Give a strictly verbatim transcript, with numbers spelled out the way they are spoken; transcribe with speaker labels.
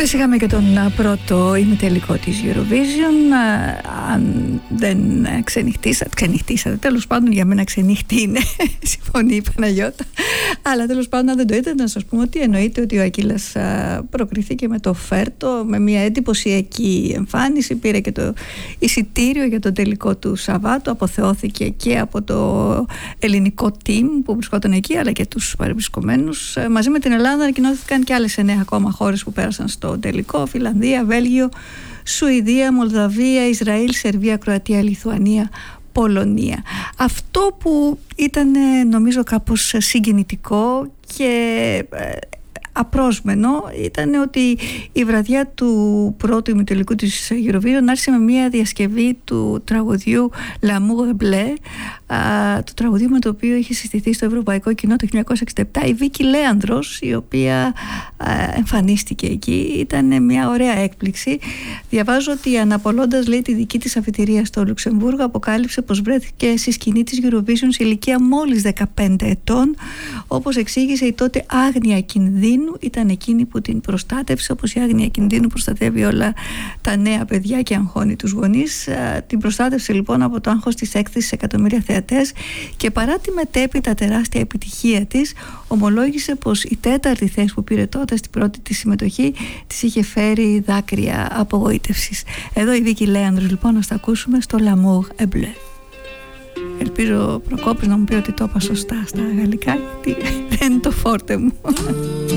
Speaker 1: Χθες είχαμε και τον πρώτο ημιτελικό της Eurovision. Αν δεν ξενυχτήσατε, ξενυχτήσατε, τέλος πάντων για μένα ξενύχτη είναι, συμφωνεί η Παναγιώτα. Αλλά τέλος πάντων αν δεν το είδατε, να σας πούμε ότι εννοείται ότι ο Ακύλας προκριθήκε με το Φέρτο, με μια εντυπωσιακή εμφάνιση, πήρε και το εισιτήριο για το τελικό του Σαββάτου, αποθεώθηκε και από το ελληνικό team που βρισκόταν εκεί, αλλά και τους παρευρισκομένους. Μαζί με την Ελλάδα ανακοινώθηκαν και άλλες εννέα ακόμα χώρες που πέρασαν στο τελικό: Φιλανδία, Βέλγιο, Σουηδία, Μολδαβία, Ισραήλ, Σερβία, Κροατία, Λιθουανία, Πολωνία. Αυτό που ήταν νομίζω κάπως συγκινητικό και απρόσμενο ήταν ότι η βραδιά του πρώτου ημιτελικού της Eurovision άρχισε με μια διασκευή του τραγουδιού L'amour bleu, του τραγουδιού με το οποίο είχε συστηθεί στο ευρωπαϊκό κοινό το χίλια εννιακόσια εξήντα επτά η Βίκη Λέανδρος, η οποία εμφανίστηκε εκεί. Ήταν μια ωραία έκπληξη. Διαβάζω ότι αναπολώντας, λέει, τη δική της αφιτηρία στο Λουξεμβούργο, αποκάλυψε πως βρέθηκε στη σκηνή της Eurovision σε ηλικία μόλις δεκαπέντε ετών. Όπως εξήγησε, η τότε άγνοια κινδύνου ήταν εκείνη που την προστάτευσε, όπως η άγνοια κινδύνου προστατεύει όλα τα νέα παιδιά και αγχώνει τους γονείς. Την προστάτευσε λοιπόν από το άγχος της έκθεσης εκατομμύρια θεατές, και παρά τη μετέπειτα τεράστια επιτυχία της, ομολόγησε πως η τέταρτη θέση που πήρε τότε στην πρώτη της συμμετοχή της είχε φέρει δάκρυα απογοήτευσης. Εδώ η Βίκη Λέανδρος λοιπόν, να στα ακούσουμε στο L'amour bleu. Ελπίζω ο Προκόπης να μου πει ότι το είπα σωστά στα γαλλικά, γιατί δεν είναι το φόρτε μου.